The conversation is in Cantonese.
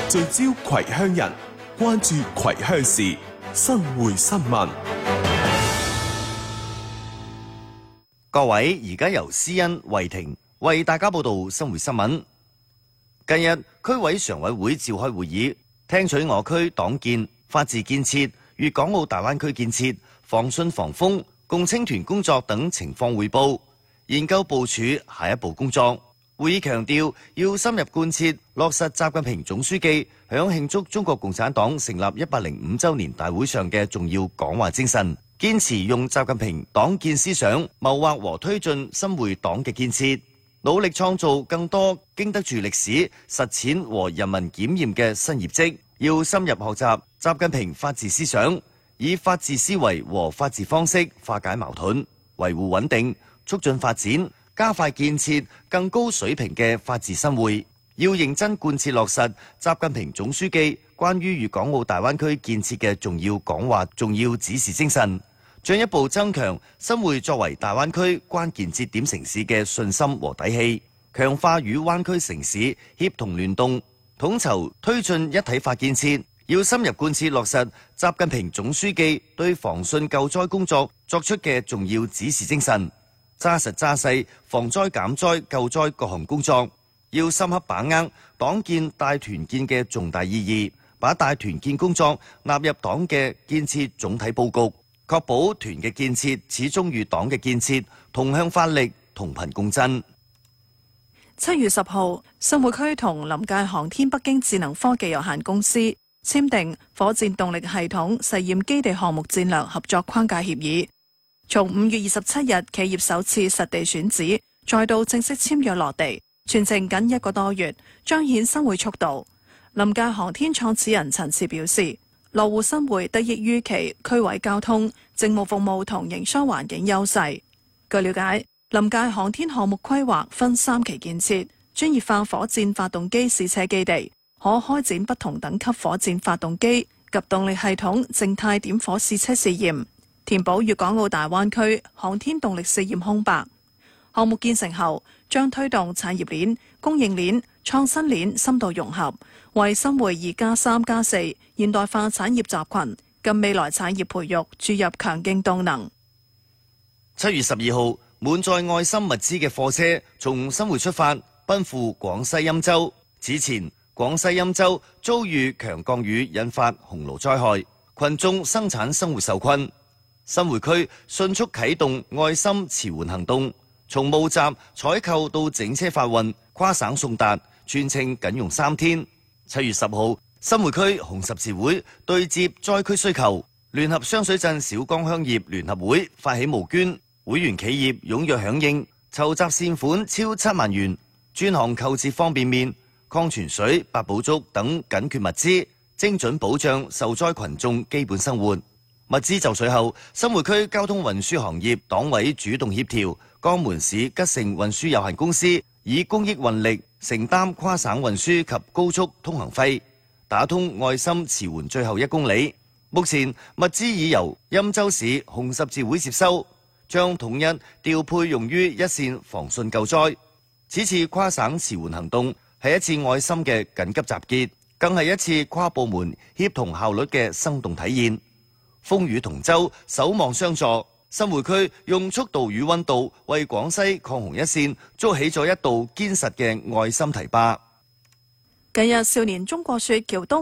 聚焦葵鄉人，關注葵鄉事，生活新聞。 各位，而家由思恩、慧婷為大家報道生活新聞。近日，區委常委會召開會議，聽取我區黨建、法治建設、粵港澳大灣區建設、防汛防風、共青團工作等情況匯報，研究部署下一步工作。會議強調，要深入貫徹落實習近平總書記響慶祝中國共產黨成立105週年大會上嘅重要講話精神，堅持用習近平黨建思想謀劃和推進新會黨嘅建設，努力創造更多經得住歷史實踐和人民檢驗嘅新業績。要深入學習習近平法治思想，以法治思維和法治方式化解矛盾，維護穩定，促進發展，加快建設更高水平嘅法治新會。要認真貫徹落實習近平總書記關於粵港澳大灣區建設嘅重要講話、重要指示精神，進一步增強新會作為大灣區關鍵節點城市嘅信心和底氣，強化與灣區城市協同聯動，統籌推進一體化建設。要深入貫徹落實習近平總書記對防汛救災工作作出嘅重要指示精神，紮實紮細防災減災救災各項工作。要深刻把握黨建大團建嘅重大意義，把大團建工作納入黨嘅建設總體佈局，確保團嘅建設始終與黨嘅建設同向發力、同頻共振。 7月10號，新會區同臨界航天北京智能科技有限公司簽訂火箭動力系統實驗基地項目戰略合作框架協議。從5月27日企業首次實地選址，再到正式簽約落地，全程僅1個多月，彰顯新會速度。臨界航天創始人陳次表示，羅湖新會得益於其區位交通、政務服務同營商環境優勢。據了解，臨界航天項目規劃分3期建設，專業化火箭發動機試車基地，可開展不同等級火箭發動機及動力系統靜態點火試車試驗，填補粵港澳大灣區航天動力試驗空白。項目建成後，將推動產業鏈、供應鏈、創新鏈深度融合，為新會2+3+4現代化產業集群及未來產業培育注入強勁動能。 7月12號，滿載愛心物資嘅貨車從新會出發，奔赴廣西欽州。此前，廣西欽州遭遇強降雨引發洪澇災害，群眾生產生活受困。新會區迅速啟動愛心馳援行動，從募集、採購到整車發運，跨省送達，全程僅用3天。7月10號，新會區紅十字會對接災區需求，聯合雙水鎮小江鄉業聯合會發起募捐，會員企業踴躍響應，籌集善款超7萬元，專項購置方便麵、礦泉水、八寶粥等緊缺物資，精準保障受災群眾基本生活。物資就緒後，新會區交通運輸行業黨委主動協調，江門市吉盛運輸有限公司以公益運力承擔跨省運輸及高速通行費，打通愛心馳援最後1公里。目前物資已由欽州市紅十字會接收，將統一調配用於一線防汛救災。此次跨省馳援行動係一次愛心嘅緊急集結，更係一次跨部門協同效率嘅生動體現。風雨同舟，守望相助，新會區用速度與溫度為廣西抗洪一線築起咗一道堅實嘅愛心堤壩。 近日，少年中國雪橋東